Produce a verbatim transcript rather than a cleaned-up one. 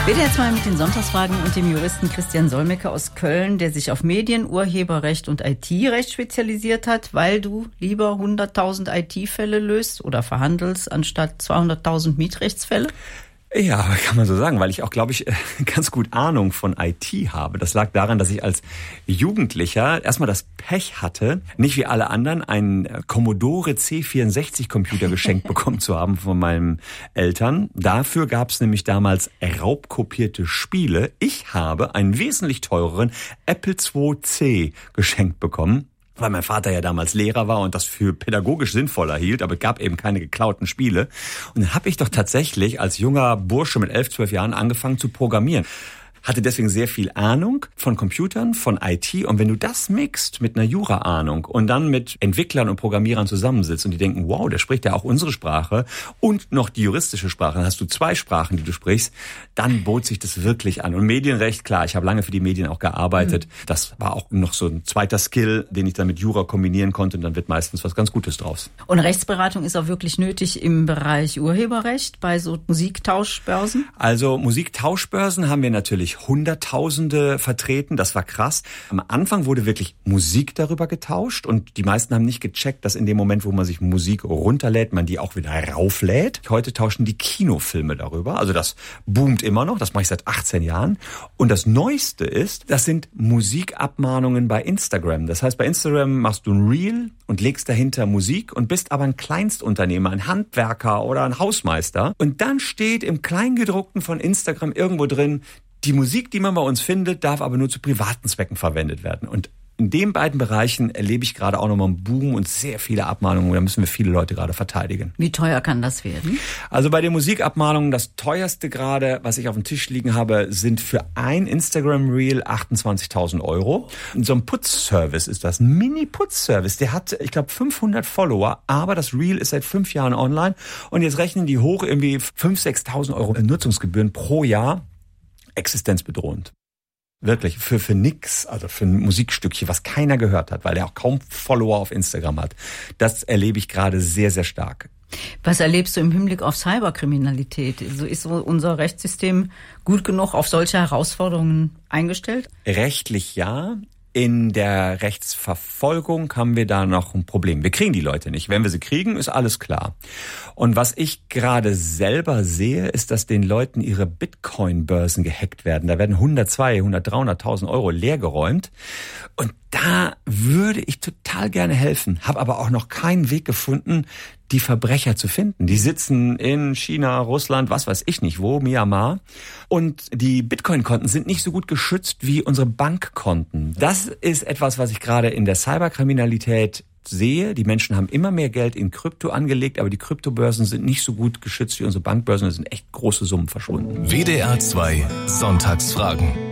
Wir reden jetzt mal mit den Sonntagsfragen und dem Juristen Christian Solmecke aus Köln, der sich auf Medien, Urheberrecht und I T-Recht spezialisiert hat, weil du lieber hunderttausend I T-Fälle löst oder verhandelst, anstatt zweihunderttausend Mietrechtsfälle? Ja, kann man so sagen, weil ich auch, glaube ich, ganz gut Ahnung von I T habe. Das lag daran, dass ich als Jugendlicher erstmal das Pech hatte, nicht wie alle anderen einen Commodore C vierundsechzig Computer geschenkt bekommen zu haben von meinen Eltern. Dafür gab es nämlich damals raubkopierte Spiele. Ich habe einen wesentlich teureren Apple zwei C geschenkt bekommen, weil mein Vater ja damals Lehrer war und das für pädagogisch sinnvoller hielt, aber es gab eben keine geklauten Spiele. Und dann habe ich doch tatsächlich als junger Bursche mit elf, zwölf Jahren angefangen zu programmieren. Hatte deswegen sehr viel Ahnung von Computern, von I T. Und wenn du das mixt mit einer Jura-Ahnung und dann mit Entwicklern und Programmierern zusammensitzt und die denken, wow, der spricht ja auch unsere Sprache und noch die juristische Sprache, dann hast du zwei Sprachen, die du sprichst, dann bot sich das wirklich an. Und Medienrecht, klar, ich habe lange für die Medien auch gearbeitet. Mhm. Das war auch noch so ein zweiter Skill, den ich dann mit Jura kombinieren konnte und dann wird meistens was ganz Gutes draus. Und Rechtsberatung ist auch wirklich nötig im Bereich Urheberrecht bei so Musiktauschbörsen? Also Musiktauschbörsen haben wir natürlich Hunderttausende vertreten, das war krass. Am Anfang wurde wirklich Musik darüber getauscht und die meisten haben nicht gecheckt, dass in dem Moment, wo man sich Musik runterlädt, man die auch wieder rauflädt. Heute tauschen die Kinofilme darüber, also das boomt immer noch, das mache ich seit achtzehn Jahren. Und das Neueste ist, das sind Musikabmahnungen bei Instagram. Das heißt, bei Instagram machst du ein Reel und legst dahinter Musik und bist aber ein Kleinstunternehmer, ein Handwerker oder ein Hausmeister. Und dann steht im Kleingedruckten von Instagram irgendwo drin, die Musik, die man bei uns findet, darf aber nur zu privaten Zwecken verwendet werden. Und in den beiden Bereichen erlebe ich gerade auch nochmal einen Boom und sehr viele Abmahnungen. Da müssen wir viele Leute gerade verteidigen. Wie teuer kann das werden? Also bei den Musikabmahnungen, das teuerste gerade, was ich auf dem Tisch liegen habe, sind für ein Instagram-Reel achtundzwanzigtausend Euro. So ein Putzservice ist das, ein Mini-Putzservice. Der hat, ich glaube, fünfhundert Follower, aber das Reel ist seit fünf Jahren online. Und jetzt rechnen die hoch irgendwie fünftausend, sechstausend Euro Nutzungsgebühren pro Jahr. Existenzbedrohend. Wirklich, für, für nix, also für ein Musikstückchen, was keiner gehört hat, weil er auch kaum Follower auf Instagram hat. Das erlebe ich gerade sehr, sehr stark. Was erlebst du im Hinblick auf Cyberkriminalität? Also ist so unser Rechtssystem gut genug auf solche Herausforderungen eingestellt? Rechtlich ja. In der Rechtsverfolgung haben wir da noch ein Problem. Wir kriegen die Leute nicht. Wenn wir sie kriegen, ist alles klar. Und was ich gerade selber sehe, ist, dass den Leuten ihre Bitcoin-Börsen gehackt werden. Da werden hundert, zweihundert, hundert, dreihunderttausend Euro leergeräumt. Und da würde ich total gerne helfen, habe aber auch noch keinen Weg gefunden, die Verbrecher zu finden. Die sitzen in China, Russland, was weiß ich nicht wo, Myanmar. Und die Bitcoin-Konten sind nicht so gut geschützt wie unsere Bankkonten. Das ist etwas, was ich gerade in der Cyberkriminalität sehe. Die Menschen haben immer mehr Geld in Krypto angelegt, aber die Kryptobörsen sind nicht so gut geschützt wie unsere Bankbörsen. Da sind echt große Summen verschwunden. W D R zwei Sonntagsfragen.